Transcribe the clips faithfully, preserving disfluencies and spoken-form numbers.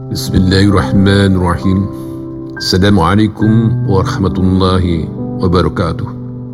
Bismillahirrahmanirrahim. Assalamualaikum warahmatullahi wabarakatuh.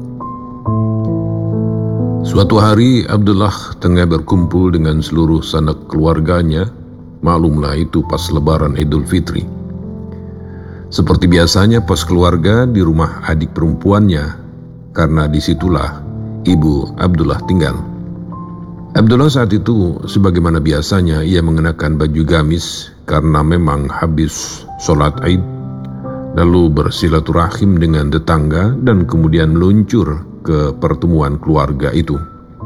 Suatu hari Abdullah tengah berkumpul dengan seluruh sanak keluarganya. Maklumlah itu pas lebaran Idul Fitri. Seperti biasanya pas keluarga di rumah adik perempuannya, karena disitulah ibu Abdullah tinggal. Abdullah saat itu sebagaimana biasanya ia mengenakan baju gamis karena memang habis sholat Id, lalu bersilaturahim dengan tetangga dan kemudian meluncur ke pertemuan keluarga itu.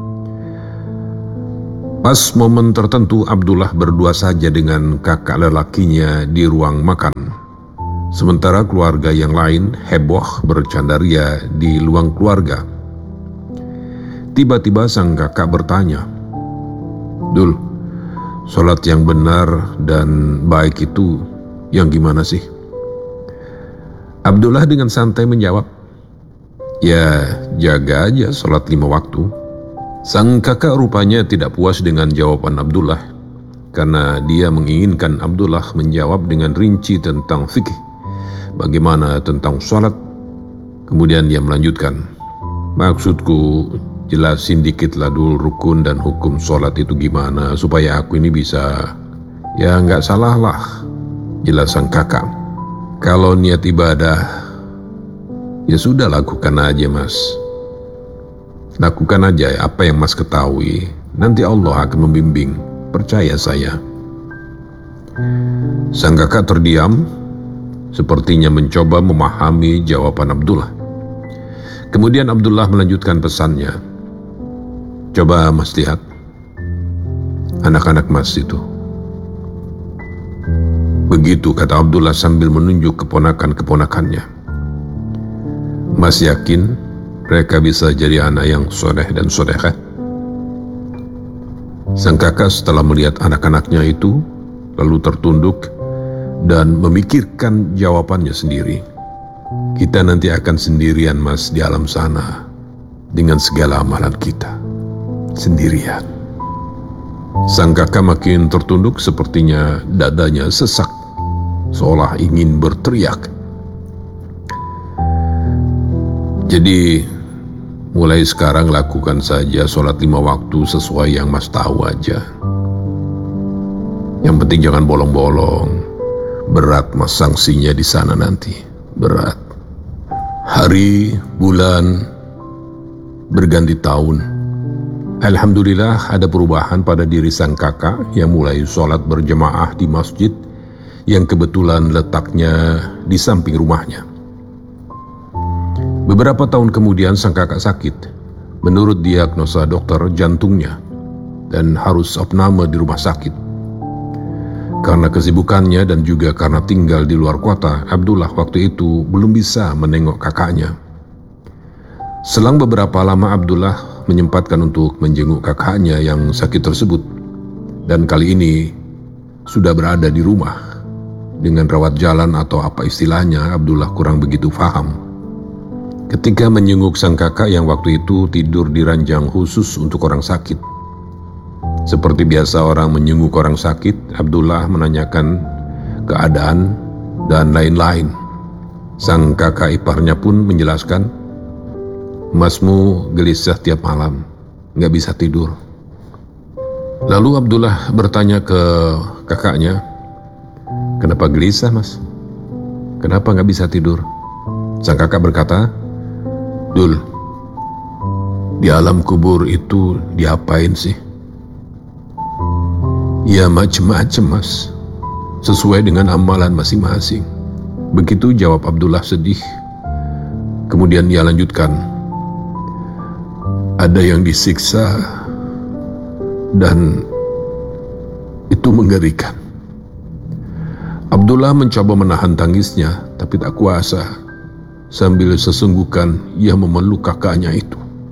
Pas momen tertentu Abdullah berdua saja dengan kakak lelakinya di ruang makan. Sementara keluarga yang lain heboh bercandaria di ruang keluarga. Tiba-tiba sang kakak bertanya, "Dul, sholat yang benar dan baik itu yang gimana sih?" Abdullah dengan santai menjawab, "Ya, jaga aja sholat lima waktu." Sang kakak rupanya tidak puas dengan jawaban Abdullah, karena dia menginginkan Abdullah menjawab dengan rinci tentang fikih. Bagaimana tentang sholat? Kemudian dia melanjutkan, "Maksudku, jelasin dikit lah dulu rukun dan hukum sholat itu gimana, supaya aku ini bisa..." "Ya nggak salah lah," jelas sang kakak. "Kalau niat ibadah, ya sudah lakukan aja mas. Lakukan aja apa yang mas ketahui, nanti Allah akan membimbing, percaya saya." Sang kakak terdiam, sepertinya mencoba memahami jawaban Abdullah. Kemudian Abdullah melanjutkan pesannya, "Coba mas lihat anak-anak mas itu." Begitu kata Abdullah sambil menunjuk keponakan-keponakannya. "Mas yakin mereka bisa jadi anak yang soleh dan solehah?" Sang kakak setelah melihat anak-anaknya itu lalu tertunduk dan memikirkan jawabannya sendiri. "Kita nanti akan sendirian mas di alam sana dengan segala amalan kita. Sendirian." Sang kakak makin tertunduk, sepertinya dadanya sesak, seolah ingin berteriak. "Jadi mulai sekarang lakukan saja sholat lima waktu sesuai yang mas tahu aja. Yang penting jangan bolong-bolong. Berat mas sanksinya di sana nanti, berat." Hari, bulan, berganti tahun. Alhamdulillah ada perubahan pada diri sang kakak yang mulai sholat berjemaah di masjid yang kebetulan letaknya di samping rumahnya. Beberapa tahun kemudian sang kakak sakit. Menurut diagnosa dokter, jantungnya, dan harus opname di rumah sakit. Karena kesibukannya dan juga karena tinggal di luar kota, Abdullah waktu itu belum bisa menengok kakaknya. Selang beberapa lama Abdullah menyempatkan untuk menjenguk kakaknya yang sakit tersebut. Dan kali ini sudah berada di rumah. Dengan rawat jalan atau apa istilahnya, Abdullah kurang begitu paham. Ketika menjenguk sang kakak yang waktu itu tidur di ranjang khusus untuk orang sakit. Seperti biasa orang menjenguk orang sakit, Abdullah menanyakan keadaan dan lain-lain. Sang kakak iparnya pun menjelaskan, "Masmu gelisah tiap malam, gak bisa tidur." Lalu Abdullah bertanya ke kakaknya, "Kenapa gelisah mas? Kenapa gak bisa tidur?" Sang kakak berkata, "Dul, di alam kubur itu diapain sih?" "Ya macem-macem mas, sesuai dengan amalan masing-masing." Begitu jawab Abdullah sedih. Kemudian ia lanjutkan, "Ada yang disiksa dan itu mengerikan." Abdullah mencoba menahan tangisnya, tapi tak kuasa. Sambil sesungguhkan ia memeluk kakaknya itu.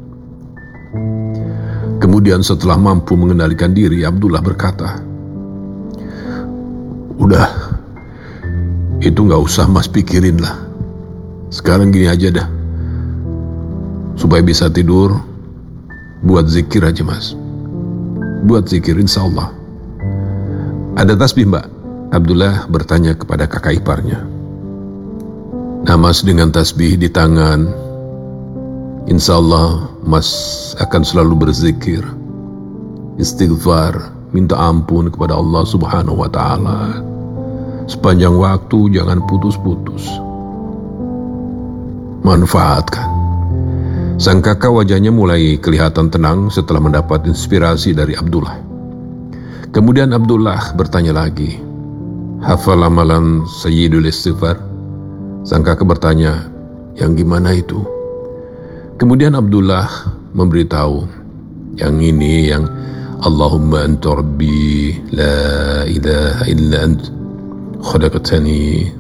Kemudian setelah mampu mengendalikan diri, Abdullah berkata, "Udah, itu gak usah mas pikirin lah. Sekarang gini aja dah. Supaya bisa tidur, buat zikir aja mas. Buat zikir insya Allah. Ada tasbih mbak? Abdullah bertanya kepada kakak iparnya, "Nah, Mas dengan tasbih di tangan, insya Allah Mas akan selalu berzikir, istighfar, minta ampun kepada Allah Subhanahu wa Ta'ala. Sepanjang waktu jangan putus-putus. Manfaatkan." Sang kakak wajahnya mulai kelihatan tenang setelah mendapat inspirasi dari Abdullah. Kemudian Abdullah bertanya lagi, "Hafal amalan Sayyidul Istighfar?" Sang kakak bertanya, "Yang gimana itu?" Kemudian Abdullah memberitahu, "Yang ini yang Allahumma anta rabbi la ilaha illa ant khalaqtani